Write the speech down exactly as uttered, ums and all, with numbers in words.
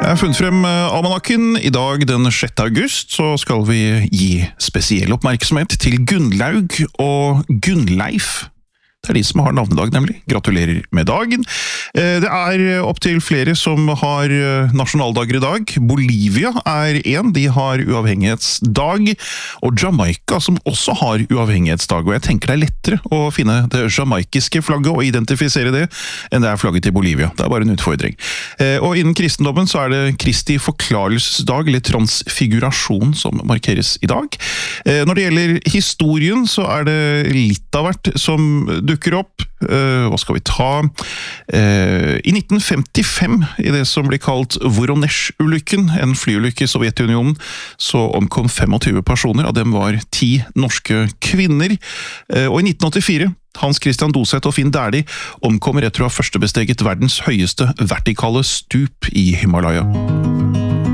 Jeg har funnet frem almanakken. I dag den sjette august så skal vi gi spesiell oppmerksomhet til Gunnlaug og Gunnleif. Det er de som har navnedag, nemlig. Gratulerer med dagen. Det er opp til flere som har nasjonaldager i dag. Bolivia er en, de har uavhengighetsdag. Og Jamaica, som også har uavhengighetsdag. Og jeg tenker det er lettere å finne det jamaikiske flagget og identifisere det, enn det er flagget til Bolivia. Det er bare en utfordring. Og innen kristendommen så er det Kristi forklarelsesdag, eller transfigurasjon, som markeres i dag. Når det gjelder historien, så er det litt av hvert som dukker opp. Uh, hva skal vi ta? Uh, I nitten femtifem, i det som blir kalt Voronezh-ulykken, en flyulykke i Sovjetunionen, så omkom tjuefem personer, av dem var ti norske kvinner. Uh, og i nitten åttifire, Hans Christian Doseth og Finn Dæhlie omkommer etter å ha førstebesteget verdens høyeste vertikale stup i Himalaya.